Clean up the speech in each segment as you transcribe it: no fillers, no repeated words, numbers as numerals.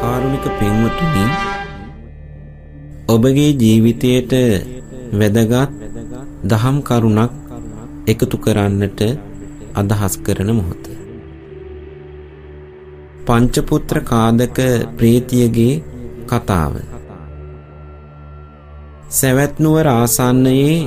කාරුණික පින්වතුනි, ඔබගේ ජීවිතයට වැදගත් දහම් කරුණක් එකතු කරන්නට අදහස් කරන මොහොත. පංචපුත්‍ර කාදක ප්‍රේතියගේ කතාව. සවැත් නුවර ආසන්නයේ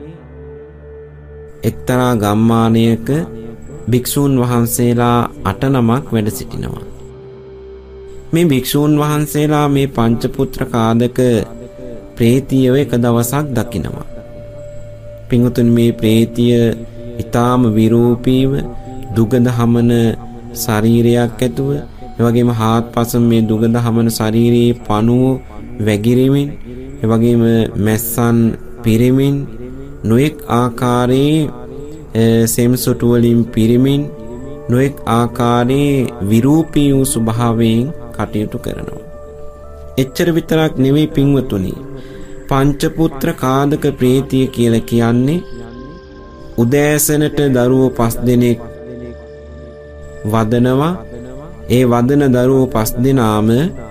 එක්තරා ගම්මානයක භික්ෂූන් වහන්සේලා 8 නමක් වැඩ සිටිනවා. මේ භික්ෂූන් වහන්සේලා මේ පංචපුත්‍ර කාදක ප්‍රේතියව එක දවසක් දකිනවා. පින්වතුනි, මේ ප්‍රේතිය ඊටාම විරූපීව දුගඳ හමන ශරීරයක් ඇතුව, එවැගේම හාත්පස මේ දුගඳ හමන ශරීරයේ පණුව වැగిරෙමින්, එවැගේම මැස්සන් පිරෙමින්, නොඑක් ආකාරයේ සෙම්සොටු වලින් පිරෙමින්, නොඑක් ආකාරයේ විරූපී වූ ස්වභාවයෙන් කටයුතු කරනවා. එච්චර විතරක් නෙවෙයි පින්වතුනි, පංචපුත්‍ර කාදක ප්‍රේතිය කියලා කියන්නේ උදෑසනට දරුවෝ 5 දෙනෙක් වදනවා. ඒ වදන දරුවෝ 5 දෙනාම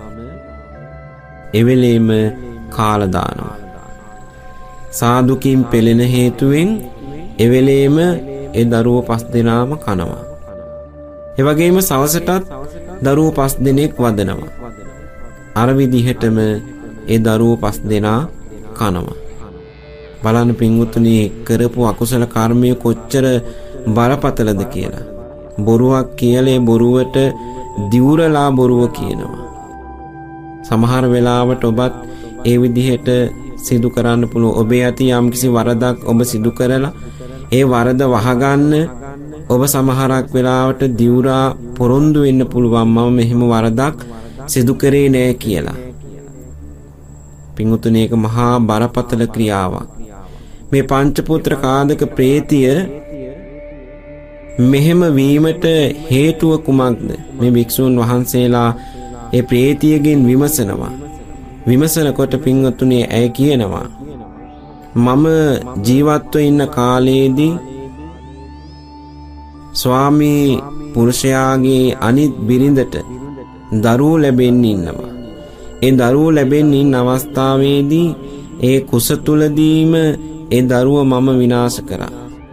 එවෙලෙම කාලා දානවා. සාදුකින් පෙළෙන හේතුවෙන් එවෙලෙම ඒ දරුවෝ 5 දෙනාම කනවා. ඒ වගේම සවසටත් දරුවෝ 5 දෙනෙක් වදනවා. අර විදිහටම ඒ දරුවෝ 5 දෙනා කනවා. බලන්න පින්වතුනි, කරපු අකුසල කර්මය කොච්චර බරපතලද කියලා. බොරුවක් කියලා බොරුවට දිවුරලා බොරුව කියනවා. සමහර වෙලාවට ඔබත් ඒ විදිහට සිදු කරන්න පුළුවන්. ඔබේ ඇති යම්කිසි වරදක් ඔබ සිදු කරලා ඒ වරද වහගන්න ඔබ සමහරක් වෙලාවට දිවුරා පොරොන්දු වෙන්න පුළුවන්, මම මෙහෙම වරදක් සිදු කරේ නෑ කියලා. පින්වතුනි, ඒක මහා බරපතල ක්‍රියාවක්. මේ පංචපුත්‍ර කාදක ප්‍රේතිය මෙහෙම වීමට හේතුව කුමක්ද? මේ භික්ෂූන් වහන්සේලා ඒ ප්‍රේතියගෙන් විමසනවා. විමසනකොට පින්වතුනි, ඇය කියනවා, මම ජීවත්ව ඉන්න කාලයේදී ස්වාමී පුරුෂයාගේ අනිත් බිරිඳට දරුවෝ ලැබෙන්න ඉන්නවා. ඒ දරුවෝ ලැබෙන්න ඉන්න අවස්ථාවේදී ඒ කුස තුලදීම ඒ දරුව මම විනාශ කරා.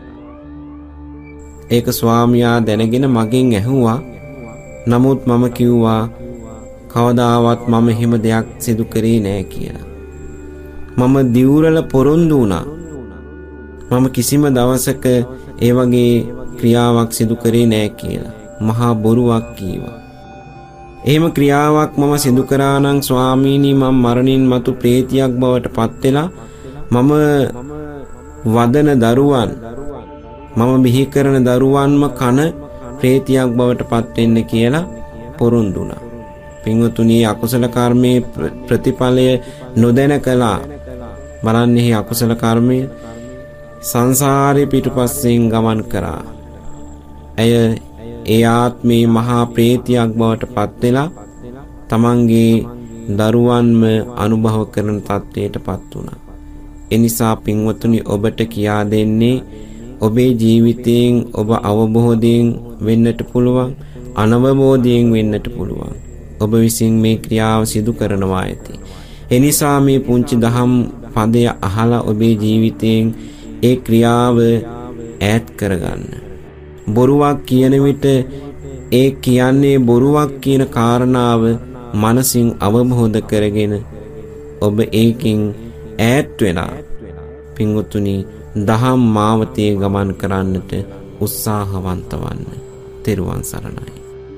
ඒක ස්වාමියා දැනගෙන මගෙන් ඇහුවා. නමුත් මම කිව්වා කවදාවත් මම එහෙම දෙයක් සිදු කරේ නෑ කියලා. මම දිවුරල පොරොන්දු වුණා. මම කිසිම දවසක ඒ වගේ ක්‍රියාවක් සිදු කරේ නෑ කියලා. මහා බොරුවක් කීවා. එහෙම ක්‍රියාවක් මම සිදු කරා නම් ස්වාමීනි, මම මරණින් මතු ප්‍රේතියක් බවට පත් වෙලා මම වදන දරුවන්, මම බිහි කරන දරුවන්ම කන ප්‍රේතියක් බවට පත් වෙන්න කියලා පොරොන්දු වුණා. පින්වතුනි, අකුසල කර්මයේ ප්‍රතිඵලය නොදැන කළා. බලන්නේ අකුසල කර්මය සංසාරේ පිටුපස්සෙන් ගමන් කරා. ඇය ඒ ආත්මේ මහා ප්‍රේතියක් බවට පත් වෙලා තමන්ගේ දරුවන්ම අනුභව කරන තත්ත්වයට පත් වුණා. එනිසා පින්වතුනි, ඔබට කියා දෙන්නේ, ඔබේ ජීවිතයෙන් ඔබ අවබෝධයෙන් වෙන්නට පුළුවන්, අනවබෝධයෙන් වෙන්නට පුළුවන්. ඔබ විසින් මේ ක්‍රියාව සිදු කරනවා ඇති. එනිසා මේ පුංචි දහම් පදය අහලා ඔබේ ජීවිතයෙන් ඒ ක්‍රියාව ඈත් කරගන්න. බොරුවක් කියන විට ඒ කියන්නේ බොරුවක් කියන කාරණාව මනසින් අවබෝධ කරගෙන ඔබ ඒකින් ඈත් වෙලා පින්වතුනි, දහම් මාවතේ ගමන් කරන්නට උත්සාහවන්ත වන්න. තෙරුවන් සරණයි.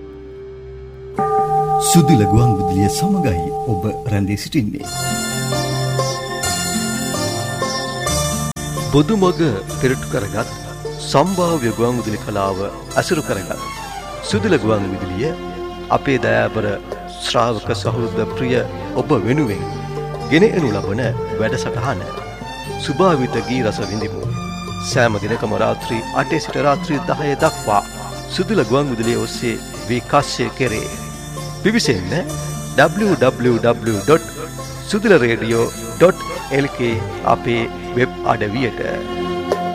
සුදිල ගුවන් විදුලිය සමගයි ඔබ රැඳී සිටින්නේ. බුදුමග පෙරටු කරගත් සම්භාව්‍ය ගුවන් විදුලි කලාව අසුරු කරගත් සුදිල ගුවන් විදුලිය අපේ දයාබර ශ්‍රාවක සහෘද ප්‍රිය ඔබ වෙනුවෙන් ගෙන එනු ලබන වැඩසටහන සුභාවිත ගී රස විඳිමු. සෑම දිනකම රාත්‍රී 8 සිට රාත්‍රී 10 දක්වා සුදිල ගුවන් විදුලිය ඔස්සේ විකාශය කෙරේ. පිවිසෙන්න www.sudilaradio.lk අපේ වෙබ් අඩවියට.